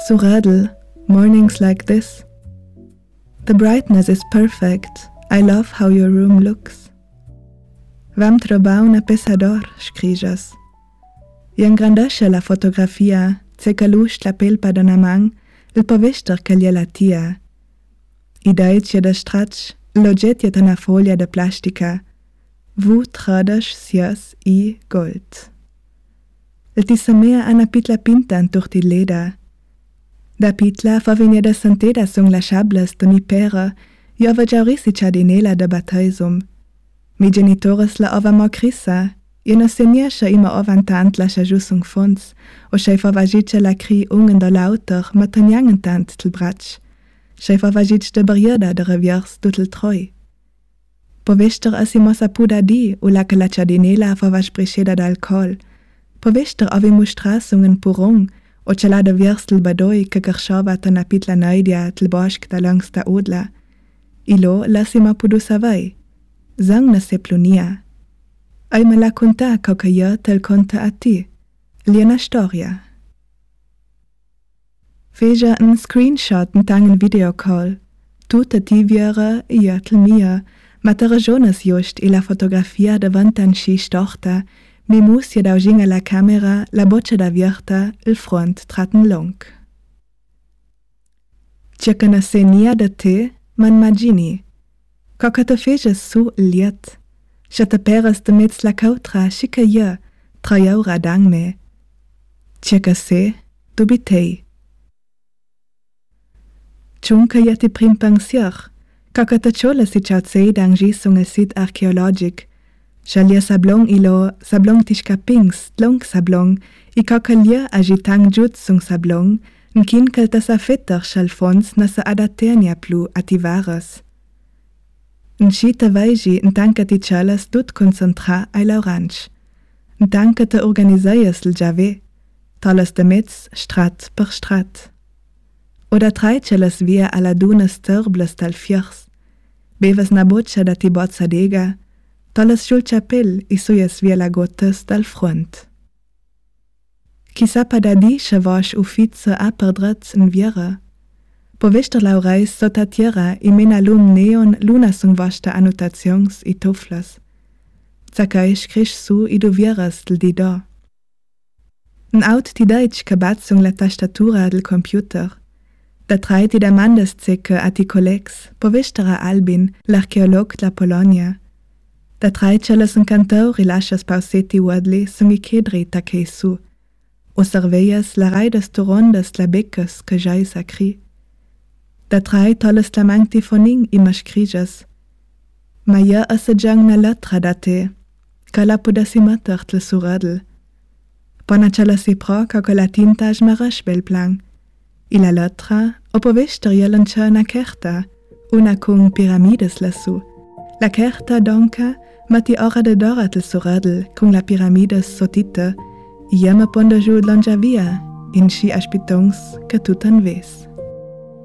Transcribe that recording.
Suradl, mornings like this. The brightness is perfect. I love how your room looks. Vam trobar una pesador, scrijas. I engrandesce la fotografia, se caluș la pelpa de namang, il povester che gliela tia. I daice de strach, logetie de una folia de plastica. Vu tradas sias I gold. Il tisamea ana pitla pintan durch die Leder. Da pitla fa venia de senteda sung la chables de mi pera, jo va jaurisica dinela de bataisum. Mi genitores la ova mocrissa, io no seniescha ima ovantant la chajusung fons, o schei fa vagice la cri ungen de lauter, ma tanjangentant til bratsch. Schei fa vagice de barriada de reviers dutel troi. Povester asimos apuda di, u la che la ciadinela fa vaspriceda d'alcool. Povester avi mustrasungen purung, o ce la de vierstel badoi che kershava ta napit la naidia til boschk da langs da odla. Ilo lasima pudu savai. Zang na se plunia. Ai me la conta coca io tel conta a ti. Liena storia. Feja un screenshot entang un videocall. Tuta ti viera io tel mia, ma te rajones just e la fotografia davantan schi storta, mi musia da ginga la camera, la boccia da vierta, il front traten long. Circa na senia de te, man magini. Coca te feges su liet. Scha te peres de metz la cautra, chica ja, trajaura dang me. Circa se, dubitei. Ciunca ja ti prim pensier. Coca te chola si ciao zei dang gisung el sit archeologic. Shalia sablong ilo, sablong tishka pings, long sablong, I coca lia agitang jut sung sablong, nkin kel ta sa fetter shal fons na sa adaternia plu ativaras. Nchita vaigi ntanka ti chalas tut concentra ai l'orange. Ntanka te organisaies l jave, talas de metz strat per strat. Oder treichelas via alla dunas terbles tal fiers. Beves na boccia da ti bozza dega, talas sul chapel I suyas via la gottes dal front. Chissà da di che vosch uffice aperdrets in viera. Povester laureis sota tierra I mena lum neon luna sung vosta annotations I toflas. Zacai scrisch su I du vieras del di do. N aut ti daic cabatsung la tastatura del computer. Da trai ti demandas zecke a ti collegs, povestera Albin, l'archeolog la Polonia. Da trai celas un cantor I lascias pausetti wadli sung I kedri ta su. O serveias la raidas torondas la beccas que jai sacri. Da trai tolles la mangti foning I mascrijas. Ma ja assaggiang na letra da te, ca la podassi mater tle suradl. Pona cela si pro ca la tintaj marash bel plan. I la letra, o povester jelencha na kerta, una cung piramides lasu. La kerta donca, ma ti ora de dora tle suradl, cung la piramides sotite, I jema ponda ju lonja via, in schi aspitongs ca tutan ves.